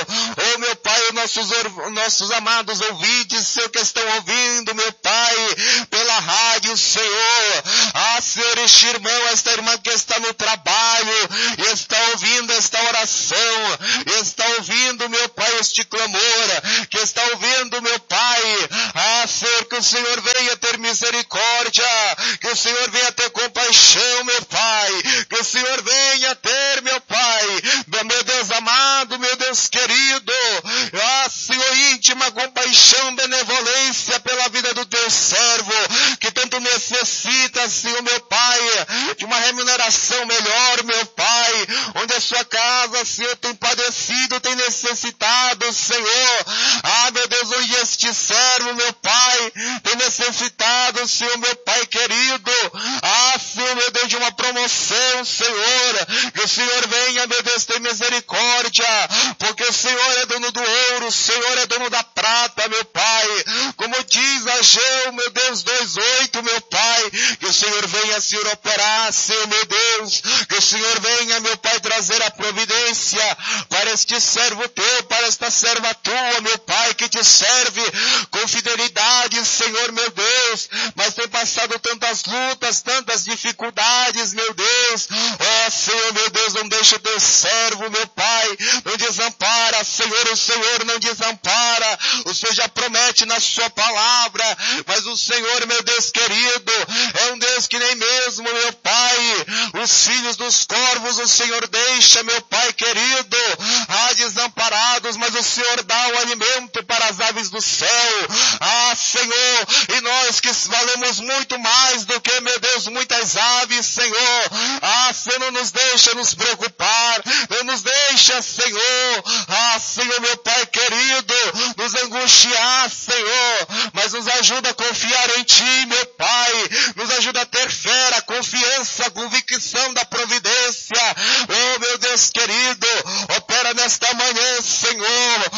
Oh, meu Pai, nossos amados ouvintes, Senhor, que estão ouvindo, meu Pai, pela rádio, Senhor. Ah, Senhor, este irmão, esta irmã que está no trabalho, e está ouvindo esta oração, e está ouvindo, meu Pai, este clamor, que está ouvindo, meu Pai. Ah, Senhor, que o Senhor venha ter misericórdia, que o Senhor venha ter compaixão, meu Pai, que o Senhor venha ter, meu Pai, meu Deus amado, meu Deus querido, ah, Senhor, íntima compaixão, benevolência pela vida do teu servo, que tanto necessita, Senhor, meu Pai, de uma remuneração melhor, meu Pai, onde a sua casa, Senhor, tem padecido, tem necessitado, Senhor. Ah, meu Deus, onde este servo, meu Pai, tem necessitado, Senhor, meu Pai querido. Ah, Senhor, meu Deus, de uma promoção, Senhor. Que o Senhor venha, meu Deus, ter misericórdia, porque o Senhor é dono do ouro, o Senhor é dono da prata, meu Pai. Como diz Ageu, meu Deus, 2:8, meu Pai, que o Senhor venha, Senhor, operar, Senhor, meu Deus, que o Senhor venha, meu Pai, trazer a providência para este servo teu, para esta serva tua, meu Pai, que te serve com fidelidade, Senhor, meu Deus, mas tem passado tantas lutas, tantas dificuldades, meu Deus. Oh, Senhor, meu Deus, não deixa o teu servo, meu Pai, não desampara, Senhor, o Senhor não desampara, o Senhor já promete na sua palavra, mas o Senhor, meu Deus querido, é um Deus que nem mesmo, meu Pai, os filhos dos corvos o Senhor deixa, meu Pai querido, desamparados, mas o Senhor dá o alimento para as aves do céu. Ah, Senhor, e nós que valemos muito mais do que, meu Deus, muitas aves, Senhor. Ah, Senhor, não nos deixa nos preocupar, não nos deixa, Senhor, ah, Senhor, meu Pai querido, nos angustiar, Senhor, mas nos ajuda a confiar em Ti, meu Pai, nos ajuda a ter fé, a confiança, a convicção da providência. Oh, meu Deus querido, opera nesta manhã, Senhor,